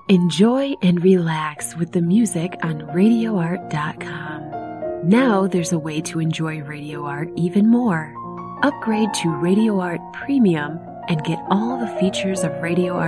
Enjoy and relax with the music on RadioArt.com. Now there's a way to enjoy Radio Art even more. Upgrade to Radio Art Premium and get all the features of Radio Art